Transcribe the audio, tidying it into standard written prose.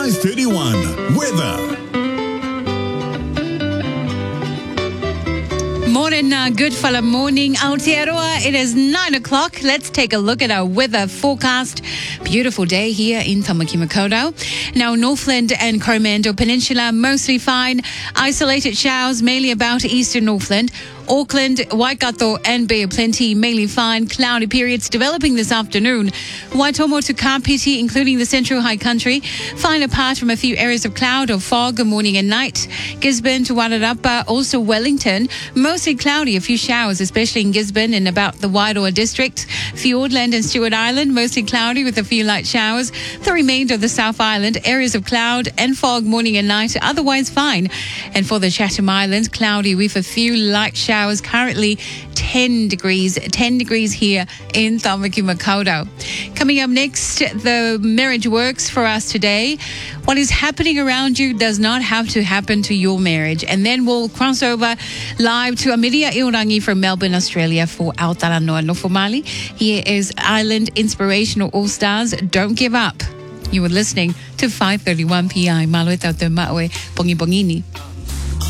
531 Weather. Morning, good fella morning, Aotearoa. It is 9 o'clock. Let's take a look at our weather forecast. Beautiful day here in Tamaki Makaurau. Now, Northland and Coromandel Peninsula, mostly fine. Isolated showers, mainly about eastern Northland. Auckland, Waikato and Bay of Plenty, mainly fine. Cloudy periods developing this afternoon. Waitomo to Kapiti, including the central high country, fine apart from a few areas of cloud or fog morning and night. Gisborne to Wairarapa, also Wellington, mostly cloudy, a few showers, especially in Gisborne and about the Wairoa district. Fiordland and Stewart Island, mostly cloudy with a few light showers. The remainder of the South Island, areas of cloud and fog morning and night, otherwise fine. And for the Chatham Islands, cloudy with a few light showers. Currently 10 degrees here in Tamaki Makaurau. Coming up next, the marriage works for us today. What is happening around you does not have to happen to your marriage. And then we'll cross over live to Amiria Iorangi from Melbourne, Australia for Aotearoa Nofomali. Here is Island Inspirational All-Stars, Don't Give Up. You were listening to 531 PI. Malo e tau te maue, pongi pongini.